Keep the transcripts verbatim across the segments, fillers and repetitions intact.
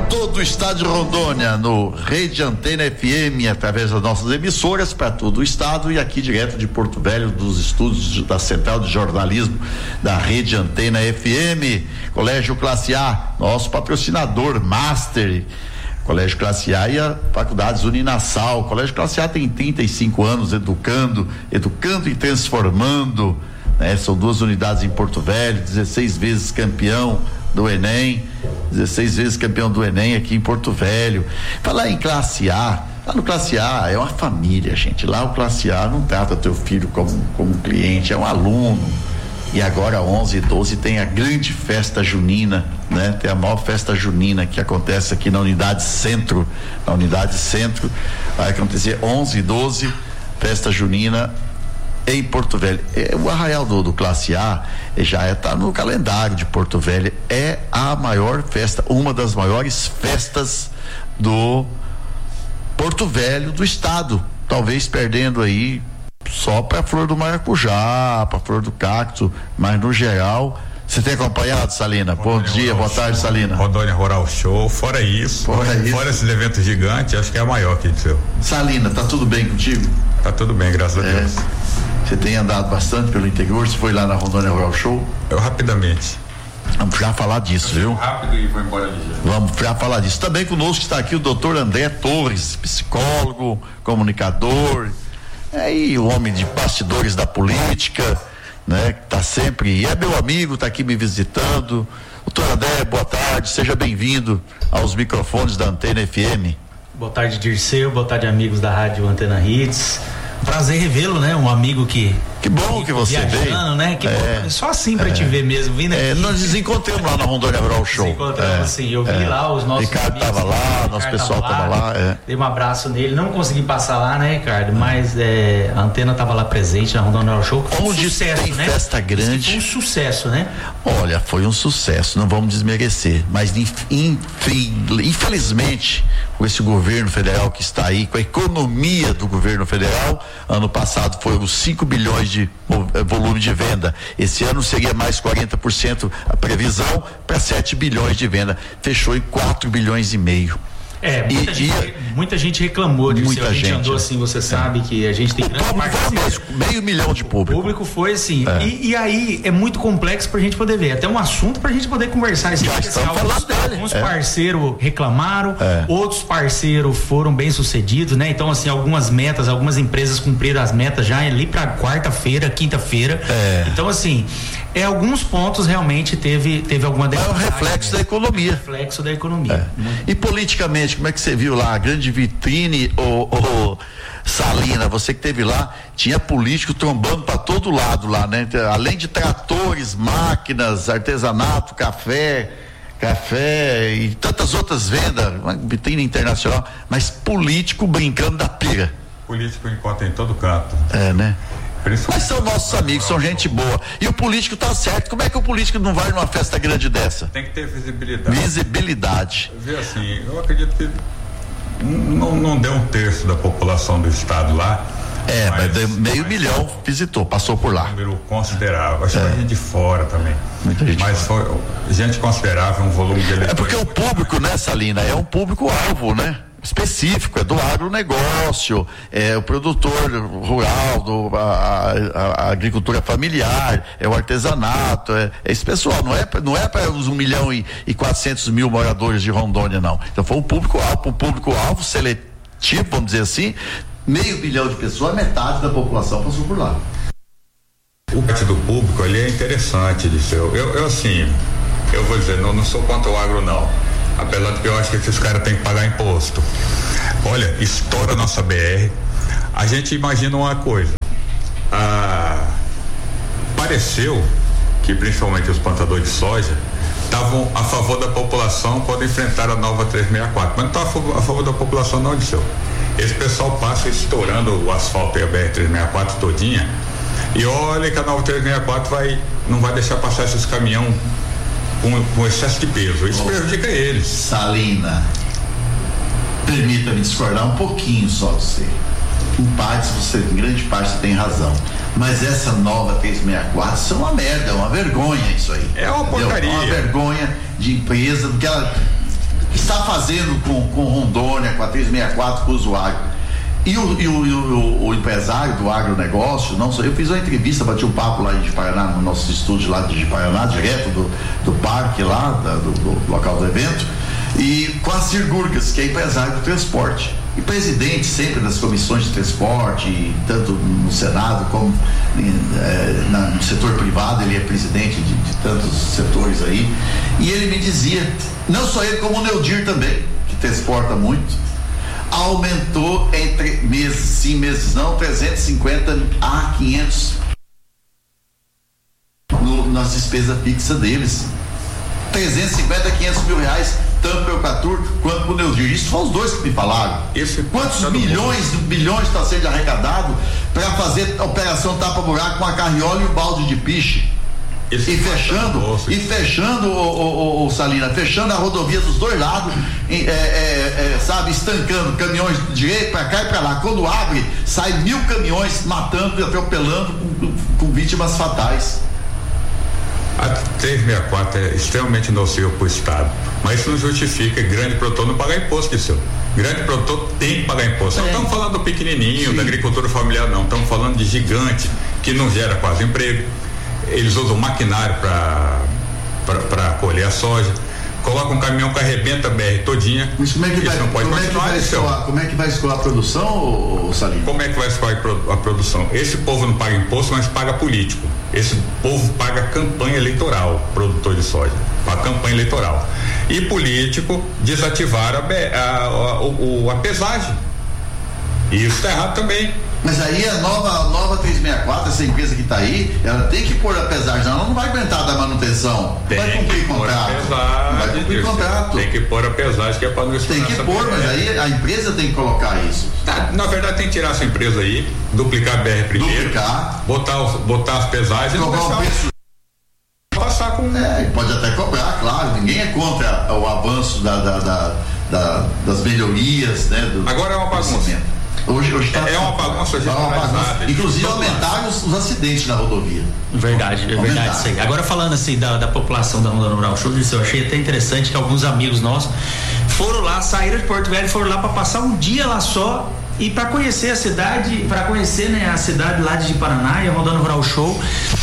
todo o estado de Rondônia, no Rede Antena F M, através das nossas emissoras para todo o estado, e aqui direto de Porto Velho, dos estúdios da Central de Jornalismo da Rede Antena F M. Colégio Classe A, nosso patrocinador master. Colégio Classe A e a Faculdades Uninasal. Colégio Classe A tem trinta e cinco anos educando, educando e transformando, né? São duas unidades em Porto Velho, dezesseis vezes campeão do Enem, dezesseis vezes campeão do Enem aqui em Porto Velho. Falar em Classe A, lá no Classe A é uma família, gente. Lá o Classe A não trata teu filho como, como cliente, é um aluno. E agora onze e doze tem a grande festa junina, né? Tem a maior festa junina que acontece aqui na unidade centro, na unidade centro, vai acontecer onze e doze, festa junina em Porto Velho. É, o Arraial do, do Classe A já está no calendário de Porto Velho, é a maior festa, uma das maiores festas do Porto Velho do estado, talvez perdendo aí só para a flor do maracujá, para a flor do cacto, mas no geral. Você tem acompanhado, Salina? Bom dia, boa tarde, Salina. Rondônia Rural Show, fora isso, fora, isso. fora esses eventos gigantes, acho que é a maior que seu. Salina, tá tudo bem contigo? Tá tudo bem, graças é. a Deus. Você tem andado bastante pelo interior, você foi lá na Rondônia Rural Show? Eu rapidamente. Vamos já falar disso, viu? Rápido e vou embora ligeiro. Vamos já falar disso. Também conosco está aqui o doutor André Torres, psicólogo, comunicador, é, e o homem de bastidores da política, né? Tá sempre, e é meu amigo, tá aqui me visitando. Doutor André, boa tarde, seja bem-vindo aos microfones da Antena F M. Boa tarde, Dirceu, boa tarde, amigos da Rádio Antena Hits. Prazer revê-lo, né? Um amigo que... Que bom que você veio. Né? Que é, bom, só assim pra é, te ver mesmo, vindo aqui. É, nós desencontramos lá na Rondônia Rural Show. Desencontramos, é, sim, eu vi é, lá os nossos Ricardo amigos. Ricardo tava lá, nosso pessoal tava lá. Tava lá é. Dei um abraço nele, não consegui passar lá, né, Ricardo? Mas é, a Antena tava lá presente na Rondônia Rural Show. Foi um Onde sucesso, tem né? festa grande. Foi um sucesso, né? Olha, foi um sucesso, não vamos desmerecer, mas enfim, infelizmente, com esse governo federal que está aí, com a economia do governo federal, ano passado foi os cinco bilhões de volume de venda. Esse ano seria mais quarenta por cento a previsão para sete bilhões de venda. Fechou em quatro bilhões e meio. É, muita, e, gente, e, muita gente reclamou disso. Muita a gente, gente andou assim, você sabe é. que a gente tem o grande parceiro. Meio milhão de público. O público foi assim. É. E, e aí é muito complexo pra gente poder ver. Até um assunto pra gente poder conversar. Esse Já estamos falando dele. Alguns é. parceiros reclamaram, é. outros parceiros foram bem sucedidos, né? Então, assim, algumas metas, algumas empresas cumpriram as metas já ali pra quarta-feira, quinta-feira. É. Então, assim, é, alguns pontos realmente teve, teve alguma é um reflexo né? da economia. Reflexo da economia. É. E politicamente, como é que você viu lá a grande vitrine, ô, ô, Salina, você que teve lá, tinha político trombando para todo lado lá, né? Além de tratores, máquinas, artesanato, café, café e tantas outras vendas, uma vitrine internacional, mas político brincando da pira. Político encontra em todo canto. É, né? Mas são nossos amigos, são gente boa. E o político tá certo. Como é que o político não vai numa festa grande dessa? Tem que ter visibilidade. Visibilidade. Vê assim, eu acredito que não, não deu um terço da população do estado lá. É, mas, mas meio mas, milhão visitou, passou por lá. Um número considerável. Acho que é. gente de fora também. Muita gente. Mas foi gente considerável, um volume de eleitores. É porque o público, né, Salina, é um público-alvo, né? Específico, é do agronegócio, é o produtor rural, do, a, a, a agricultura familiar, é o artesanato, é, é esse pessoal, não é, não é para os um milhão e, e quatrocentos mil moradores de Rondônia, não. Então foi um público-alvo, um público-alvo seletivo, vamos dizer assim, meio bilhão de pessoas, metade da população passou por lá. O parte do público ali é interessante, Disseu. Eu, eu assim, eu vou dizer, não, não sou contra o agro, não. Apesar de que eu acho que esses caras têm que pagar imposto. Olha, estoura a nossa B R. A gente imagina uma coisa. Ah, pareceu que principalmente os plantadores de soja estavam a favor da população quando enfrentaram a nova trezentos e sessenta e quatro. Mas não está a, a favor da população, não, Disseu. Esse pessoal passa estourando o asfalto e a B R trezentos e sessenta e quatro todinha. E olha que a nova trezentos e sessenta e quatro vai, não vai deixar passar esses caminhões Com, com excesso de peso, isso oh, prejudica eles. Salina, permita-me discordar um pouquinho só de você. Em parte, você, em grande parte, você tem razão. Mas essa nova trezentos e sessenta e quatro, isso é uma merda, é uma vergonha isso aí. É uma porcaria. É uma vergonha de empresa, porque ela está fazendo fazendo com, com Rondônia, com a trezentos e sessenta e quatro, com o usuário. E o, e o, e o, o empresário do agronegócio, não só eu fiz uma entrevista, bati um papo lá em Paraná, no nosso estúdio lá de Paraná, direto do, do parque lá, da, do, do local do evento, e com a Cir Gurgas, que é empresário do transporte. E presidente sempre das comissões de transporte, tanto no Senado como eh, na, no setor privado, ele é presidente de, de tantos setores aí. E ele me dizia, não só ele, como o Neudir também, que transporta muito, aumentou entre meses sim, meses não, trezentos e cinquenta a quinhentos no, nas despesas fixas deles. trezentos e cinquenta a quinhentos mil reais, tanto para o Catur quanto para o Neudir. Isso são os dois que me falaram. Esse Quantos milhões, bilhões está sendo arrecadado para fazer a operação tapa-buraco com a carriola e o balde de piche? Esse e fechando, e fechando o, o, o Salina, fechando a rodovia dos dois lados, é, é, é, sabe, estancando caminhões de direito para cá e para lá. Quando abre, sai mil caminhões matando e atropelando com, com vítimas fatais. A trezentos e sessenta e quatro é extremamente nocivo para o Estado, mas isso não justifica grande produtor não pagar imposto, que seu. Grande produtor tem que pagar imposto. É. Não estamos falando do pequenininho, Sim. da agricultura familiar, não. Estamos falando de gigante que não gera quase emprego. Eles usam maquinário para colher a soja, coloca um caminhão que arrebenta a B R todinha. Mas como é que vai, não pode como, é que vai escoar, como é que vai escoar a produção, ô, ô Salim? Como é que vai escoar a produção? Esse povo não paga imposto, mas paga político. Esse povo paga campanha eleitoral, produtor de soja, paga campanha eleitoral. E político desativaram a, a, a, a, a pesagem. E isso está errado também. Mas aí a nova, a nova trezentos e sessenta e quatro, essa empresa que está aí, ela tem que pôr a pesagem, ela não vai aguentar da manutenção. Tem vai cumprir contrato. Pesagem, vai cumprir contrato. Tem que pôr a pesagem que é para não Tem que pôr, mas aí a empresa tem que colocar isso. Tá, na verdade tem que tirar essa empresa aí, duplicar a B R primeiro, duplicar, botar, os, botar as pesagens e cobrar o preço. Passar com. É, pode até cobrar, claro, ninguém é contra o avanço da, da, da, da, das melhorias, né? Do, Agora é uma bagunça. Hoje, hoje tá é uma bagunça, gente. É uma bagunça. Inclusive aumentaram os, os acidentes na rodovia. Verdade, é verdade isso aí. Agora falando assim da, da população da Ronda Rural Show, eu achei até interessante que alguns amigos nossos foram lá, saíram de Porto Velho, foram lá para passar um dia lá só e para conhecer a cidade, para conhecer, né, a cidade lá de Paraná e a Ronda Rural Show.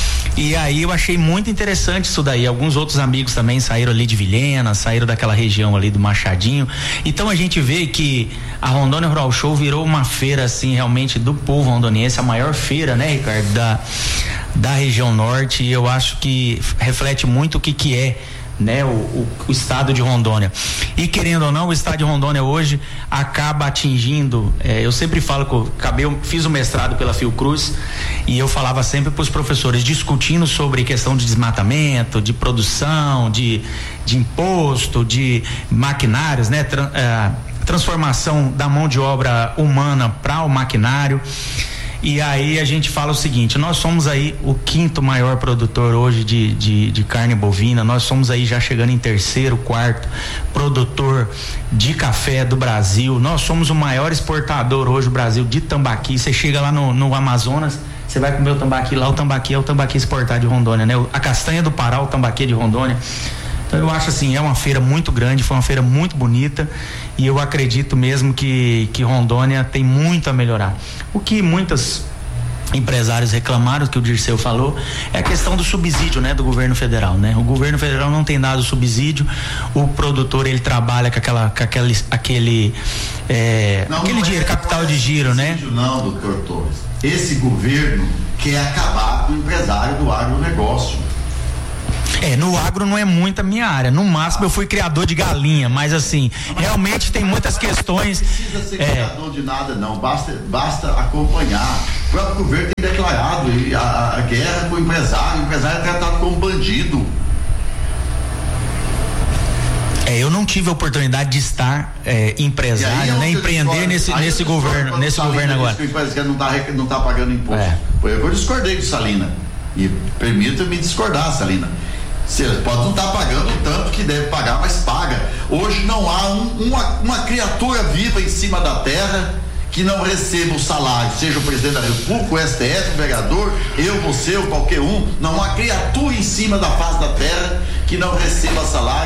E aí eu achei muito interessante isso daí. Alguns outros amigos também saíram ali de Vilhena, saíram daquela região ali do Machadinho. Então a gente vê que a Rondônia Rural Show virou uma feira assim realmente do povo rondoniense, a maior feira, né, Ricardo, da, da região norte, e eu acho que reflete muito o que que é, né, o, o, o estado de Rondônia. E querendo ou não, o estado de Rondônia hoje acaba atingindo, é, eu sempre falo que eu, acabei, eu fiz o mestrado pela Fiocruz e eu falava sempre para os professores, discutindo sobre questão de desmatamento, de produção, de, de imposto, de maquinários, né, tra, é, transformação da mão de obra humana para o maquinário. E aí a gente fala o seguinte, nós somos aí o quinto maior produtor hoje de, de, de carne bovina, nós somos aí já chegando em terceiro, quarto produtor de café do Brasil, nós somos o maior exportador hoje do Brasil de tambaqui. Você chega lá no, no Amazonas, você vai comer o tambaqui lá, o tambaqui é o tambaqui exportado de Rondônia, né? A castanha do Pará, o tambaqui é de Rondônia. Então eu acho assim, é uma feira muito grande, foi uma feira muito bonita e eu acredito mesmo que, que Rondônia tem muito a melhorar. O que muitos empresários reclamaram, que o Dirceu falou, é a questão do subsídio, né, do governo federal, né? O governo federal não tem dado subsídio, o produtor ele trabalha com aquela, com aquele, aquele, é, não, aquele não dinheiro, é capital de giro, né? Não, doutor Torres, esse governo quer acabar com o empresário do agronegócio. É, no agro não é muito a minha área, no máximo eu fui criador de galinha, mas assim, mas realmente tem muitas questões. Não precisa ser é, criador de nada não, basta, basta acompanhar. O próprio governo tem declarado a, a guerra com o empresário, o empresário é tratado como bandido. É, eu não tive a oportunidade de estar é, empresário, né, empreender nesse, nesse governo, nesse governo agora. Que o empresário não está não tá pagando imposto. É. Foi eu que eu discordei do Salina. E permita-me discordar, Salina. Você pode não estar pagando o tanto que deve pagar, mas paga. Hoje não há um, uma, uma criatura viva em cima da terra que não receba o salário, seja o presidente da República, o S T F, o vereador, eu, você ou qualquer um. Não há criatura em cima da face da terra que não receba salário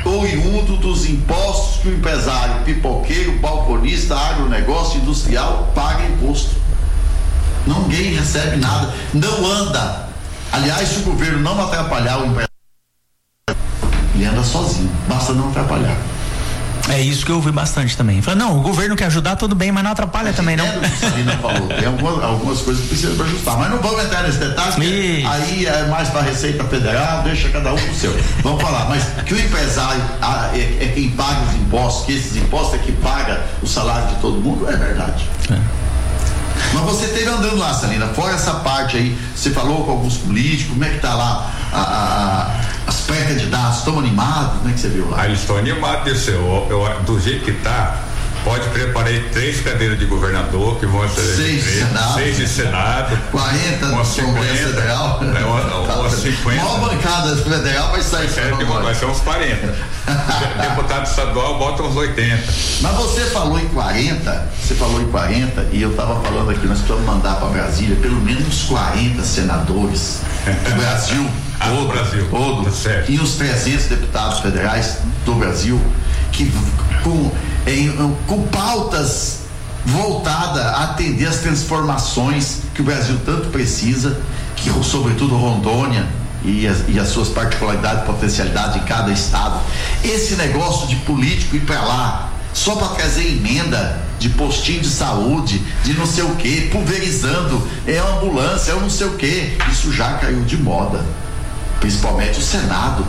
oriundo dos impostos que o empresário, pipoqueiro, balconista, agronegócio, industrial paga imposto. Ninguém recebe nada, não anda. Aliás, se o governo não atrapalhar o empresário, ele anda sozinho, basta não atrapalhar. É isso que eu ouvi bastante também. Falei, não, o governo quer ajudar, tudo bem, mas não atrapalha mas também, não. É, a Salina falou, tem algumas, algumas coisas que precisam ajustar, mas não vamos entrar nesse detalhe, aí é mais para a Receita Federal, deixa cada um pro seu. Vamos falar, mas que o empresário a, é, é quem paga os impostos, que esses impostos é que paga o salário de todo mundo, é verdade. É. Mas você esteve andando lá, Salina, fora essa parte aí, você falou com alguns políticos, como é que tá lá a, a, a, as pré-candidatos, estão animados, como é que você viu lá? Ah, eles estão animados, disse, eu, eu, do jeito que tá, pode preparar aí três cadeiras de governador que vão ser seis, três, Senado, seis de Senado, quarenta no Congresso Federal, né, uma, uma cinquenta. A maior bancada federal vai sair, é, vai ser uns quarenta. Deputado estadual bota uns oitenta. Mas você falou em quarenta, você falou em quarenta e eu estava falando aqui, nós precisamos mandar para Brasília pelo menos uns quarenta senadores do Brasil ah, todo, Brasil todo tá e uns trezentos deputados federais do Brasil que com, em, com pautas voltadas a atender as transformações que o Brasil tanto precisa, que sobretudo Rondônia E as, e as suas particularidades e potencialidades em cada estado. Esse negócio de político ir para lá só para trazer emenda de postinho de saúde, de não sei o que, pulverizando, é ambulância, é não sei o que, isso já caiu de moda, principalmente o Senado.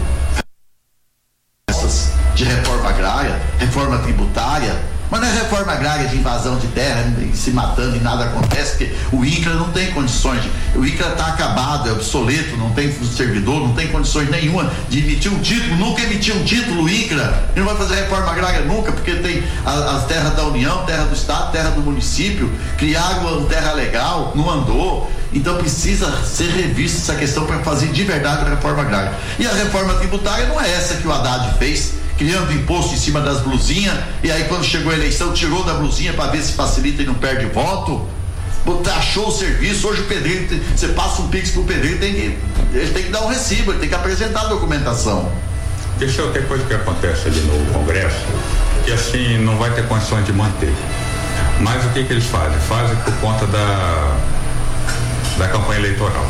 Essas de reforma agrária, reforma tributária, mas não é reforma agrária de invasão de terra, se matando e nada acontece, porque o INCRA não tem condições, de, o INCRA está acabado, é obsoleto, não tem servidor, não tem condições nenhuma de emitir um título, nunca emitiu um título o INCRA, ele não vai fazer reforma agrária nunca, porque tem a, as terras da União, terra do Estado, terra do município, criaram uma terra legal, não andou, então precisa ser revista essa questão para fazer de verdade a reforma agrária. E a reforma tributária não é essa que o Haddad fez, criando imposto em cima das blusinhas, e aí quando chegou a eleição tirou da blusinha para ver se facilita e não perde voto, achou o serviço. Hoje o pedreiro, você passa um pix pro pedreiro, tem que, ele tem que dar um recibo, ele tem que apresentar a documentação. Deixa eu ter coisa que acontece ali no Congresso, que assim não vai ter condições de manter, mas o que que eles fazem? Fazem por conta da da campanha eleitoral.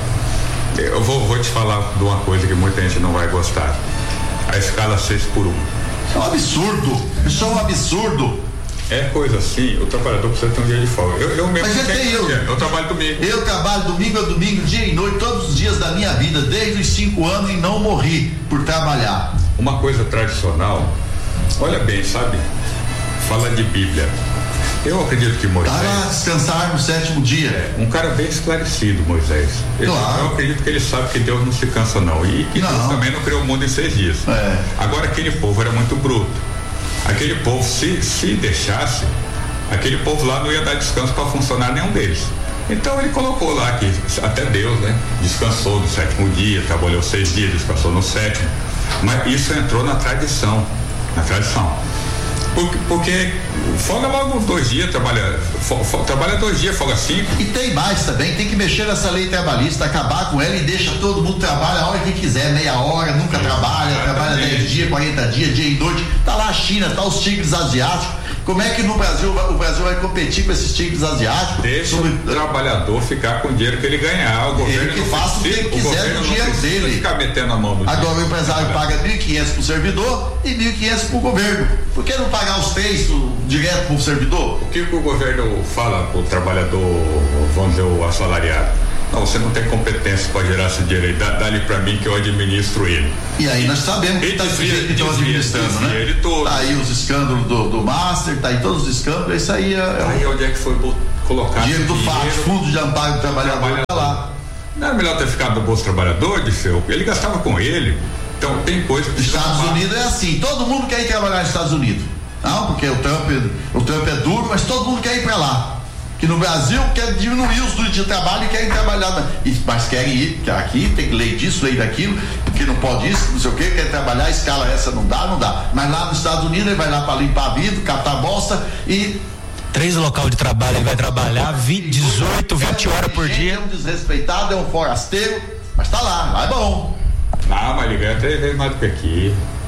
Eu vou, vou te falar de uma coisa que muita gente não vai gostar: a escala seis por um. Isso é um absurdo, isso é um absurdo. É coisa assim, o trabalhador precisa ter um dia de folga. Eu, eu mesmo. Mas tenho, eu, eu trabalho domingo. Eu trabalho domingo a domingo, dia e noite, todos os dias da minha vida, desde os cinco anos, e não morri por trabalhar. Uma coisa tradicional, olha bem, sabe? Fala de Bíblia. Eu acredito que Moisés. Para descansar no sétimo dia. É, um cara bem esclarecido, Moisés. Ele, claro. Eu acredito que ele sabe que Deus não se cansa, não. E que não. Deus também não criou o mundo em seis dias. É. Agora, aquele povo era muito bruto. Aquele povo, se, se deixasse, aquele povo lá não ia dar descanso para funcionar nenhum deles. Então ele colocou lá que até Deus, né? Descansou no sétimo dia, trabalhou seis dias, descansou no sétimo. Mas isso entrou na tradição. Na tradição. Porque, porque folga logo dois dias, trabalha, fo, fo, trabalha dois dias, folga cinco. E tem mais também, tem que mexer nessa lei trabalhista, acabar com ela e deixa todo mundo trabalhar a hora que quiser, meia hora, nunca é, trabalha, exatamente. Trabalha dez dias, quarenta dias, dia e noite. Tá lá a China, tá os tigres asiáticos. Como é que no Brasil o Brasil vai competir com esses tigres asiáticos? Deixa sobre... o trabalhador ficar com o dinheiro que ele ganhar. O governo ele que faça o que ele quiser do dinheiro dele. Ficar metendo a mão do Agora dinheiro. O empresário paga mil e quinhentos pro servidor e mil e quinhentos pro governo. Por que não pagar os três direto pro servidor? O que, que o governo fala pro trabalhador, vamos dizer, o assalariado? Não, você não tem competência para gerar esse dinheiro aí, dá, dá-lhe para mim que eu administro ele. E aí nós sabemos que está sujeito que estão administrando, desvia, né? Ele todo. Tá aí os escândalos do, do Master, tá aí todos os escândalos, isso aí é. é aí onde é que foi colocado? Dinheiro do F A T, Fundo de Amparo do Trabalhador, trabalhador. Tá lá. Não é melhor ter ficado no Bolsa Trabalhador, disse ele gastava com ele. Então tem coisa que. Estados Unidos é assim, todo mundo quer ir trabalhar nos Estados Unidos. Não, porque o Trump, o Trump é duro, mas todo mundo quer ir para lá. Que no Brasil quer diminuir os dias de trabalho e querem trabalhar, mas querem ir, que aqui tem lei disso, lei daquilo, porque não pode isso, não sei o que, quer trabalhar, escala essa não dá, não dá. Mas lá nos Estados Unidos ele vai lá para limpar vidro, catar bosta e. Três local de trabalho, ele vai trabalhar vinte, dezoito, vinte horas por dia. É um desrespeitado, é um forasteiro, mas tá lá, lá é bom. Ah, mas ele ganha três vezes mais do que aqui.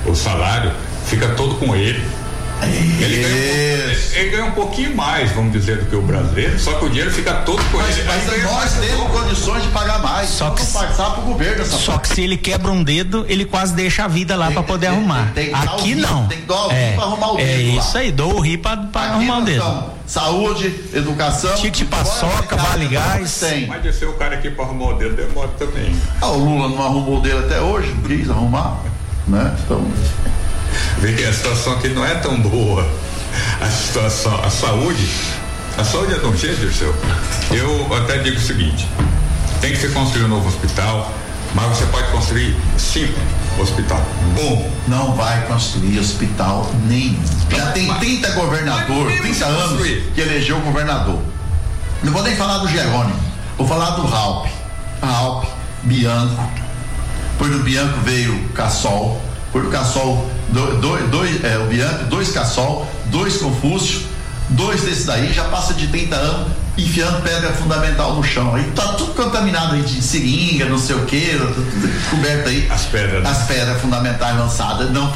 o salário, fica todo com ele. Ele ganha, ele, ele ganha um pouquinho mais, vamos dizer, do que o brasileiro, só que o dinheiro fica todo com mas, ele. Mas nós temos condições de pagar mais, só que não passar pro governo essa Só parte. Que se ele quebra um dedo, ele quase deixa a vida lá para poder tem, arrumar. Tem, tem Aqui não. Tem que dar o rim é, pra arrumar o dedo. É isso lá. Aí, dou o rim pra, pra arrumar o dedo. Então, saúde, educação. Ticket de paçoca, vale gás. Tem. Mas descer o cara aqui pra arrumar o dedo demora também. Ah, o Lula não arrumou o dedo até hoje, não quis arrumar, né? Então. Vê que a situação aqui não é tão boa. A situação, a saúde, a saúde é de um jeito, Dirceu. Eu até digo o seguinte: tem que se construir um novo hospital, mas você pode construir cinco hospital bom. Não vai construir hospital nenhum. Já tem trinta governadores, trinta anos que elegeu governador. Não vou nem falar do Jerônimo, vou falar do Raup. Raup, Bianco. Depois do Bianco veio Cassol. Depois do Cassol, dois, dois, dois, é, o Bianco, dois Cassol, dois Confúcio, dois desses daí, já passa de trinta anos enfiando pedra fundamental no chão. Aí tá tudo contaminado aí de seringa, não sei o que, tudo coberto aí. As pedras. As pedras fundamentais lançadas. Não.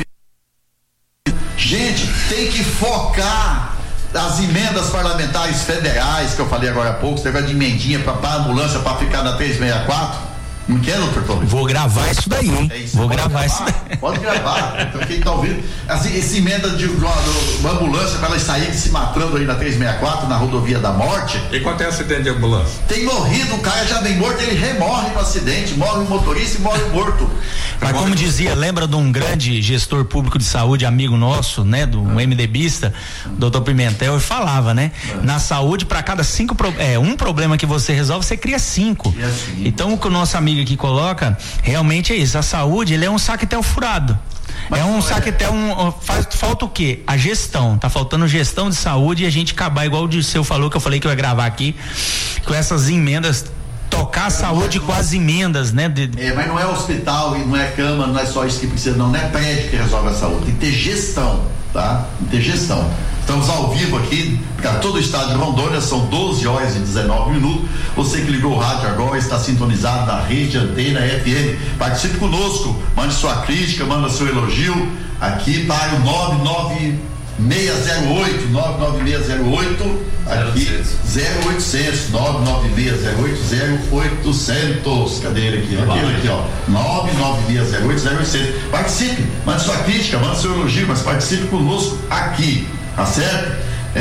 Gente, tem que focar as emendas parlamentares federais, que eu falei agora há pouco, esse negócio de emendinha para a ambulância para ficar na trezentos e sessenta e quatro. Não quer, doutor Toledo? Vou gravar isso daí, hein? É isso, Vou gravar, gravar isso daí. Pode gravar. Então, quem tá ouvindo, assim, esse emenda de uma, uma ambulância para elas saírem se matando aí na trezentos e sessenta e quatro, na rodovia da morte. E quando tem acidente de ambulância? Tem morrido, o cara já vem morto, ele remorre no acidente, morre o motorista e morre o morto. Mas como dizia, lembra de um grande gestor público de saúde, amigo nosso, né? Do ah. MDBista, doutor Pimentel, ele falava, né? Ah. Na saúde, para cada cinco, pro, é, um problema que você resolve, você cria cinco. Cria cinco. Então, o que o nosso amigo que coloca, realmente é isso, a saúde, ele é um saquetel furado. Mas é um saquetel, um, faz, falta o quê? A gestão, tá faltando gestão de saúde e a gente acabar igual o Dirceu falou, que eu falei que eu ia gravar aqui, com essas emendas, tocar a saúde com as emendas, né? De... É, mas não é hospital e não é cama, não é só isso que precisa, não, não é prédio que resolve a saúde, tem que ter gestão, tá? Tem que ter gestão. Estamos ao vivo aqui para todo o estado de Rondônia, são doze horas e dezenove minutos. Você que ligou o rádio agora está sintonizado na Rede Antena F M. Participe conosco, mande sua crítica, manda seu elogio aqui para o nove nove seis zero oito, nove nove seis zero oito, aqui zero oitocentos, nove nove seis zero oito, zero oitocentos. Cadê ele aqui? Aquele aqui, ó. nove nove seis zero oito, zero oitocentos. Participe, mande sua crítica, mande seu elogio, mas participe conosco aqui. Tá certo?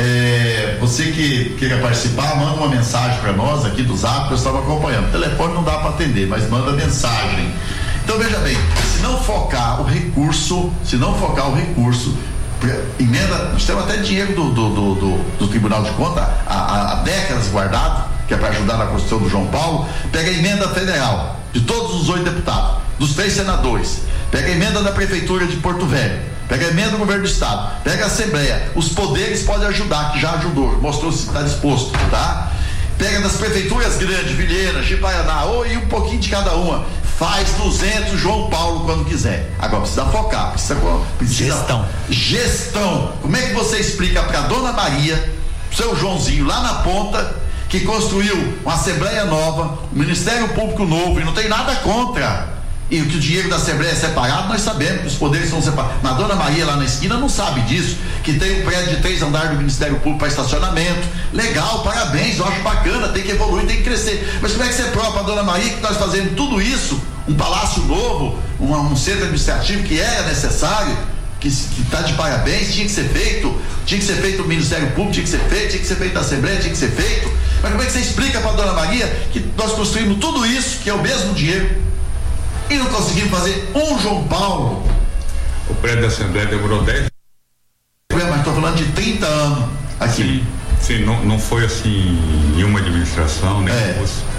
É, você que queira participar, manda uma mensagem para nós aqui do Zap, eu estava acompanhando. O telefone não dá para atender, mas manda mensagem. Então veja bem, se não focar o recurso, se não focar o recurso, emenda, nós temos até dinheiro do, do, do, do, do Tribunal de Contas há, há décadas guardado, que é para ajudar na construção do João Paulo. Pega a emenda federal de todos os oito deputados, dos três senadores, pega a emenda da Prefeitura de Porto Velho, pega a emenda do governo do estado, pega a Assembleia, os poderes podem ajudar, que já ajudou, mostrou se está disposto, tá? Pega das prefeituras grandes, Vilhena, Chipaianá, ou e um pouquinho de cada uma, faz duzentos João Paulo quando quiser. Agora precisa focar, precisa, precisa gestão. Gestão. Como é que você explica para Dona Maria, seu Joãozinho lá na ponta, que construiu uma Assembleia nova, um Ministério Público novo, e não tem nada contra, e que o dinheiro da Assembleia é separado, nós sabemos que os poderes são separados. Mas a Dona Maria lá na esquina não sabe disso, que tem um prédio de três andares do Ministério Público para estacionamento. Legal, parabéns, eu acho bacana, tem que evoluir, tem que crescer. Mas como é que você prova para a Dona Maria que nós fazendo tudo isso, um palácio novo, um, um centro administrativo que era necessário, que está de parabéns, tinha que ser feito, tinha que ser feito o Ministério Público, tinha que ser feito, tinha que ser feito a Assembleia, tinha que ser feito. Mas como é que você explica para a Dona Maria que nós construímos tudo isso, que é o mesmo dinheiro, e não conseguimos fazer um João Paulo? O prédio da Assembleia demorou dez. Mas estou falando de trinta anos aqui. Sim, sim, não, não foi assim em uma administração, nem é. fosse.